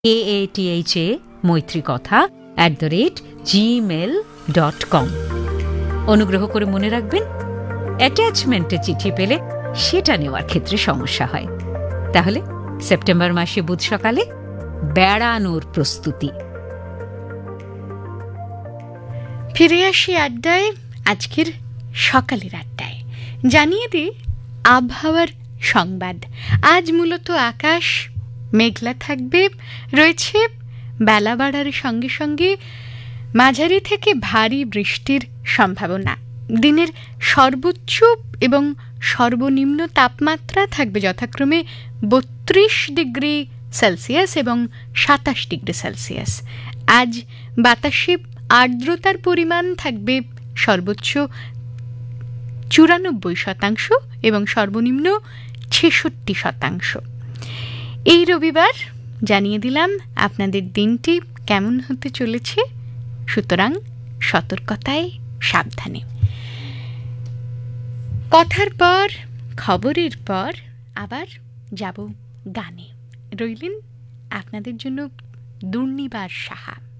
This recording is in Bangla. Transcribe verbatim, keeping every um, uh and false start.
A A T H A মৈত্রী কথা at the rate Gmail dot com. অনুগ্রহ করে মনে রাখবেন, অ্যাটাচমেন্টে চিঠি পেলে সেটা নেওয়ার ক্ষেত্রে সমস্যা হয়। তাহলে সেপ্টেম্বর মাসে বুধ সকালে বেড়ানোর প্রস্তুতি। ফিরে আসি আড্ডায়, আজকের সকালের আড্ডায়। জানিয়ে দিই আবহাওয়ার সংবাদ। আজ মূলত আকাশ মেঘলা থাকবে, রয়েছে বেলা বাড়ার সঙ্গে সঙ্গে মাঝারি থেকে ভারী বৃষ্টির সম্ভাবনা। দিনের সর্বোচ্চ এবং সর্বনিম্ন তাপমাত্রা থাকবে যথাক্রমে বত্রিশ ডিগ্রি সেলসিয়াস এবং সাতাশ ডিগ্রি সেলসিয়াস। আজ বাতাসে আর্দ্রতার পরিমাণ থাকবে সর্বোচ্চ চুরানব্বই শতাংশ এবং সর্বনিম্ন ছেষট্টি শতাংশ। এই রবিবার জানিয়ে দিলাম আপনাদের দিনটি কেমন হতে চলেছে, সুতরাং সতর্কতায় সাবধানে। কথার পর খবরের পর আবার যাব গানে। রইলেন আপনাদের জন্য দুর্নিবার সাহা।